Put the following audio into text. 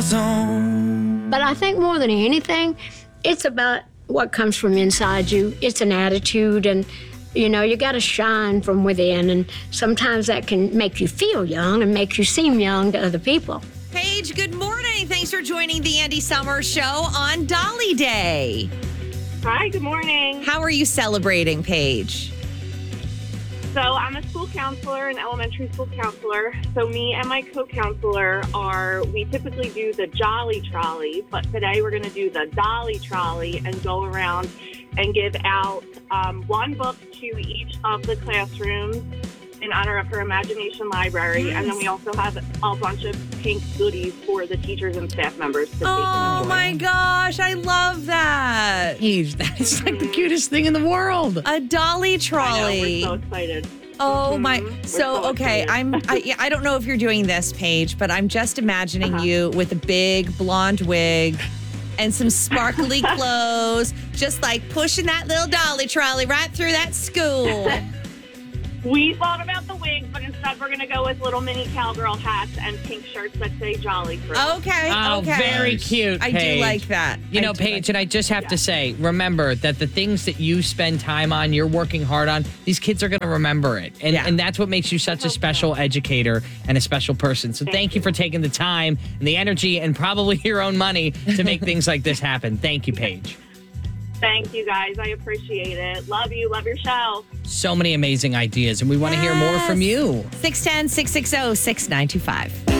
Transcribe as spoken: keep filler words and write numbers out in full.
zone. But I think more than anything, it's about what comes from inside you. It's an attitude, and you know, you got to shine from within, and sometimes that can make you feel young and make you seem young to other people. Paige, good morning. Thanks for joining the Andy Summers Show on Dolly Day. Hi, good morning. How are you celebrating, Paige? So I'm a school counselor, an elementary school counselor. So me and my co-counselor are, we typically do the Jolly Trolley, but today we're going to do the Dolly Trolley and go around and give out um, one book to each of the classrooms in honor of her Imagination Library. Yes. And then we also have a bunch of pink goodies for the teachers and staff members to take and Oh enjoy. my gosh, I love that. Paige, that's like the cutest thing in the world. A Dolly I Trolley. know, we're so excited. Oh my! Mhm. We're So so okay, excited. I'm. I, I don't know if you're doing this, Paige, but I'm just imagining Uh-huh. you with a big blonde wig and some sparkly clothes, just like pushing that little dolly trolley right through that school. We thought about the wigs, but instead we're going to go with little mini cowgirl hats and pink shirts that say Jolly through. Okay. Oh, okay. very cute, I Paige. do like that. You I know, do Paige, like and I just have to say, remember that the things that you spend time on, you're working hard on, these kids are going to remember it. And, Yeah. and that's what makes you such a special educator and a special person. So thank, you for taking the time and the energy and probably your own money to make things like this happen. Thank you, Paige. Thank you, guys. I appreciate it. Love you. Love your show. So many amazing ideas, and we want to hear more from you. six one zero, six six zero, six nine two five.